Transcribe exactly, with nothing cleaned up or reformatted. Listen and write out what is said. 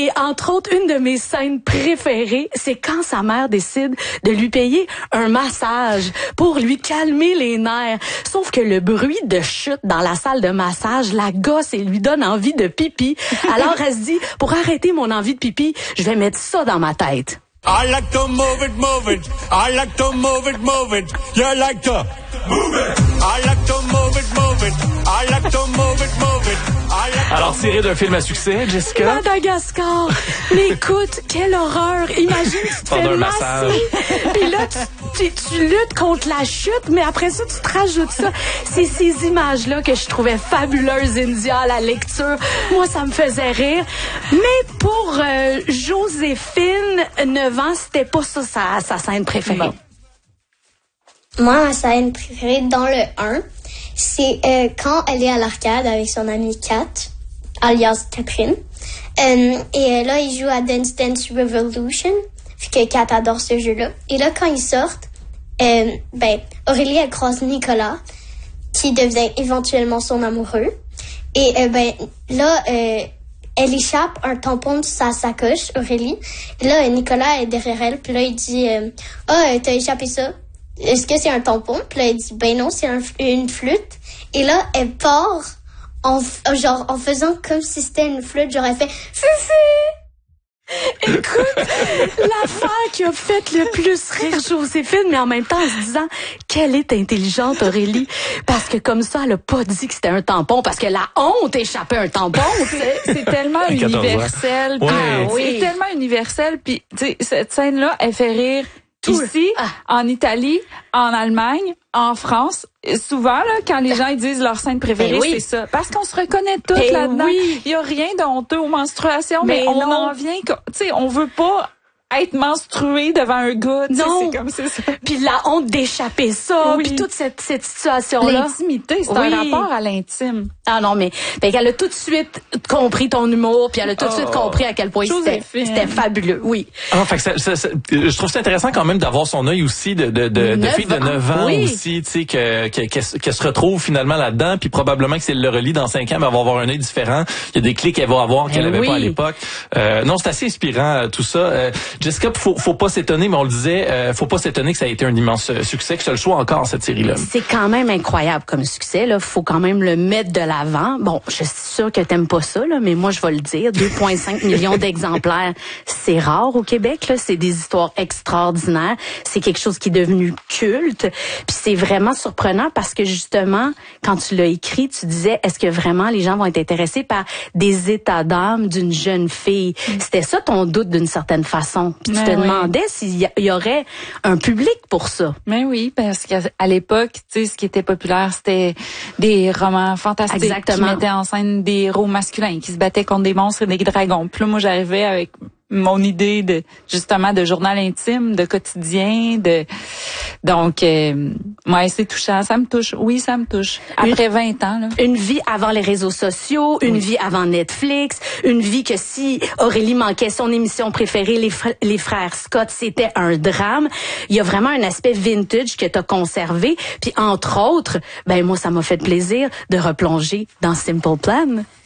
Et entre autres, une de mes scènes préférées, c'est quand sa mère décide de lui payer un massage pour lui calmer les nerfs. Sauf que le bruit de chute dans la salle de massage la gosse et lui donne envie de pipi. Alors elle se dit, pour arrêter mon envie de pipi, je vais mettre ça dans ma tête. I like to move it, move it. I like to move it, move it. You like to move it. I like to move it, move it. I like to move it, move it. I like Alors, tiré d'un film à succès, Jessica? Madagascar. Mais écoute, quelle horreur. Imagine, tu te Pendant fais un masser. massage. Puis là, tu, tu, tu luttes contre la chute, mais après ça, tu te rajoutes ça. C'est ces images-là que je trouvais fabuleuses, India, à la lecture. Moi, ça me faisait rire. Mais pour euh, Joséphine, neuf ans, c'était pas ça sa, sa scène préférée. Bon. Moi, ma scène préférée dans le un, c'est euh, quand elle est à l'arcade avec son amie Kat, alias Catherine. Euh, et euh, là, ils jouent à Dance Dance Revolution, vu que Kat adore ce jeu-là. Et là, quand ils sortent, euh, ben, Aurélie, elle croise Nicolas, qui devient éventuellement son amoureux. Et euh, ben, là, euh, elle échappe un tampon de sa sacoche, Aurélie. Et là, Nicolas est derrière elle, puis là, il dit euh, « Ah, oh, t'as échappé ça? Est-ce que c'est un tampon? » Puis là, elle dit « Ben non, c'est un, une flûte. » Et là, elle part en, genre, en faisant comme si c'était une flûte. Genre, elle fait « Fufu! » Écoute, l'affaire qui a fait le plus rire Joséphine, mais en même temps en se disant qu'elle est intelligente, Aurélie, parce que comme ça, elle a pas dit que c'était un tampon, parce que la honte échappait un tampon. C'est, c'est tellement universel. Ouais. Ah, oui. C'est tellement universel. Puis, tu sais, cette scène-là, elle fait rire ici, ah. en Italie, en Allemagne, en France. Souvent, là, quand les gens ils disent leur scène préférée, ben oui. c'est ça. Parce qu'on se reconnaît toutes ben là-dedans. Oui. Il y a rien de honteux aux menstruations, mais, mais on non. en vient, tu sais, on veut pas être menstrué devant un gars, non, c'est comme c'est ça. Puis la honte d'échapper ça, oui. puis toute cette cette situation là. L'intimité, c'est oui. un rapport à l'intime. Ah non, mais ben, elle a tout de suite compris ton humour, puis elle a tout de oh. suite compris à quel point c'était, c'était fabuleux. Oui. Ah, fait que ça, ça, ça, je trouve ça intéressant quand même d'avoir son œil aussi de de de, de fille de neuf ans oui. aussi, tu sais que que qu'elle se retrouve finalement là-dedans, puis probablement que si elle le relit dans cinq ans, elle va avoir un œil différent. Il y a des clics qu'elle va avoir qu'elle avait oui. pas à l'époque. Euh, non, c'est assez inspirant tout ça. Euh, Jessica, faut, faut pas s'étonner, mais on le disait, euh, faut pas s'étonner que ça a été un immense succès, que ce le soit encore, cette série-là. C'est quand même incroyable comme succès, là. Faut quand même le mettre de l'avant. Bon, je suis sûre que t'aimes pas ça, là, mais moi, je vais le dire. deux virgule cinq millions d'exemplaires. C'est rare au Québec, là. C'est des histoires extraordinaires. C'est quelque chose qui est devenu culte. Puis c'est vraiment surprenant parce que, justement, quand tu l'as écrit, tu disais, est-ce que vraiment les gens vont être intéressés par des états d'âme d'une jeune fille? Mm. C'était ça ton doute d'une certaine façon. Puis tu te oui. demandais s'il y, y aurait un public pour ça. Mais oui, parce qu'à à l'époque, tu sais, ce qui était populaire, c'était des romans fantastiques Exactement. qui mettaient en scène des héros masculins qui se battaient contre des monstres et des dragons. Puis là, moi, j'arrivais avec mon idée de justement de journal intime, de quotidien, de donc euh, ouais, c'est touchant, ça me touche. Oui, ça me touche. Après une, vingt ans là. Une vie avant les réseaux sociaux, une oui. vie avant Netflix, une vie que si Aurélie manquait son émission préférée les fr- les frères Scott, c'était un drame. Il y a vraiment un aspect vintage que tu as conservé, puis entre autres, ben moi ça m'a fait plaisir de replonger dans Simple Plan.